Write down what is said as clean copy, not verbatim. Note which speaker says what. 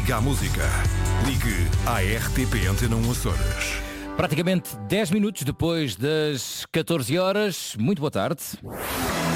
Speaker 1: Ligue à música. Ligue à RTP Antena 1 Açores.
Speaker 2: Praticamente 10 minutos depois das 14 horas. Muito boa tarde.